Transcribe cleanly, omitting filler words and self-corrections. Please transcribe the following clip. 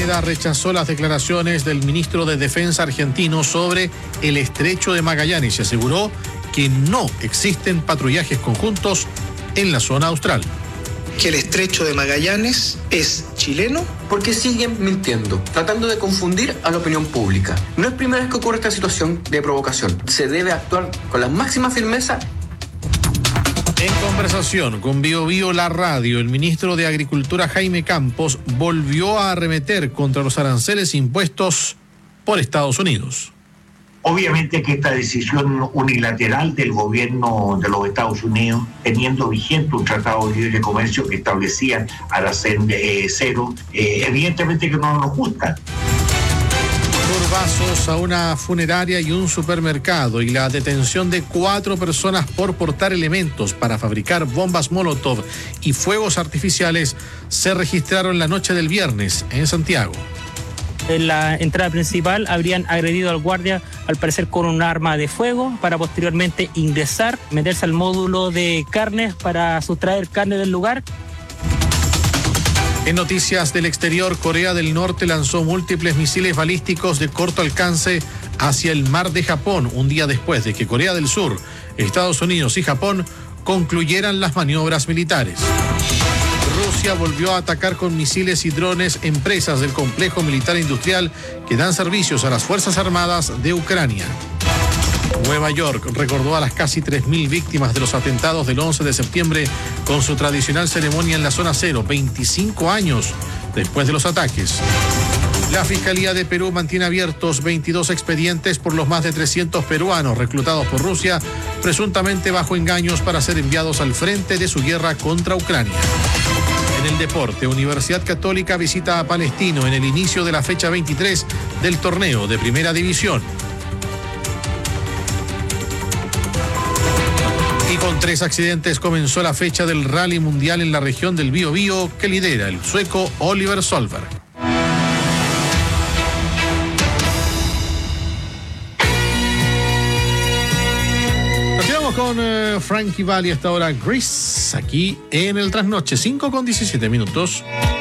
Moneda rechazó las declaraciones del ministro de Defensa argentino sobre el Estrecho de Magallanes y aseguró que no existen patrullajes conjuntos en la zona austral. Que el Estrecho de Magallanes es chileno. Porque siguen mintiendo, tratando de confundir a la opinión pública. No es primera vez que ocurre esta situación de provocación. Se debe actuar con la máxima firmeza. En conversación con Bio Bio La Radio, el ministro de Agricultura Jaime Campos volvió a arremeter contra los aranceles impuestos por Estados Unidos. Obviamente que esta decisión unilateral del gobierno de los Estados Unidos, teniendo vigente un tratado de libre comercio que establecía arancel cero, evidentemente que no nos gusta. Turbazos a una funeraria y un supermercado y la detención de 4 personas por portar elementos para fabricar bombas Molotov y fuegos artificiales se registraron la noche del viernes en Santiago. En la entrada principal habrían agredido al guardia, al parecer con un arma de fuego, para posteriormente ingresar, meterse al módulo de carnes para sustraer carne del lugar. En noticias del exterior, Corea del Norte lanzó múltiples misiles balísticos de corto alcance hacia el mar de Japón, un día después de que Corea del Sur, Estados Unidos y Japón concluyeran las maniobras militares. Rusia volvió a atacar con misiles y drones empresas del complejo militar industrial que dan servicios a las Fuerzas Armadas de Ucrania. Nueva York recordó a las casi 3.000 víctimas de los atentados del 11 de septiembre con su tradicional ceremonia en la zona cero, 25 años después de los ataques. La Fiscalía de Perú mantiene abiertos 22 expedientes por los más de 300 peruanos reclutados por Rusia, presuntamente bajo engaños para ser enviados al frente de su guerra contra Ucrania. En el deporte, Universidad Católica visita a Palestino en el inicio de la fecha 23 del torneo de Primera División. Y con 3 accidentes comenzó la fecha del Rally Mundial en la región del Biobío que lidera el sueco Oliver Solberg. Nos quedamos con Frankie Valli hasta ahora, Grease, aquí en el Trasnoche, 5:17 minutos.